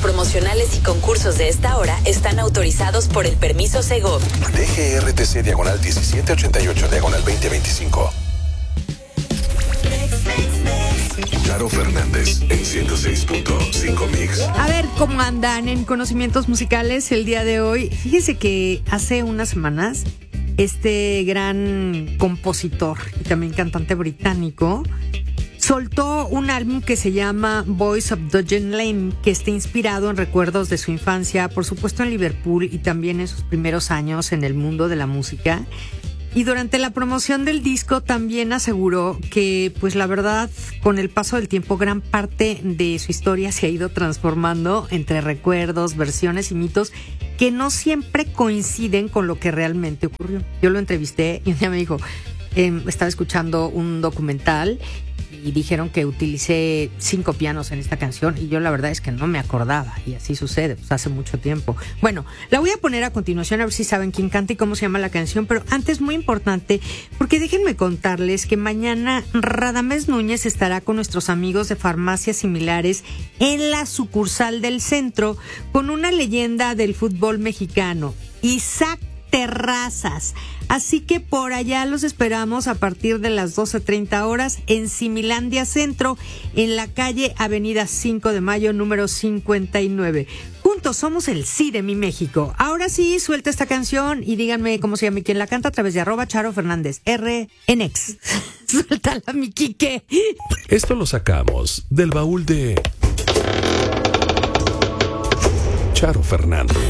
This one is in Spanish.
promocionales y concursos de esta hora están autorizados por el permiso Segov. DGRTC /1788/2025. Charo Fernández en 106.5 Mix. A ver cómo andan en conocimientos musicales el día de hoy. Fíjese que hace unas semanas este gran compositor y también cantante británico soltó un álbum que se llama Voice of Dogen Lane, que está inspirado en recuerdos de su infancia, por supuesto en Liverpool y también en sus primeros años en el mundo de la música. Y durante la promoción del disco también aseguró que, pues la verdad, con el paso del tiempo, gran parte de su historia se ha ido transformando entre recuerdos, versiones y mitos que no siempre coinciden con lo que realmente ocurrió. Yo lo entrevisté y un día me dijo, estaba escuchando un documental y dijeron que utilicé 5 pianos en esta canción y yo la verdad es que no me acordaba, y así sucede, pues hace mucho tiempo. Bueno, la voy a poner a continuación a ver si saben quién canta y cómo se llama la canción, pero antes muy importante, porque déjenme contarles que mañana Radamés Núñez estará con nuestros amigos de Farmacias Similares en la sucursal del centro con una leyenda del fútbol mexicano, Isaac Terrazas. Así que por allá los esperamos a partir de las 12:30 horas en Similandia Centro, en la calle Avenida 5 de Mayo, número 59. Juntos somos el sí de mi México. Ahora sí, suelta esta canción y díganme cómo se llama y quién la canta a través de @Charo Fernández, RNX. Suéltala, mi Quique. Esto lo sacamos del baúl de Charo Fernández.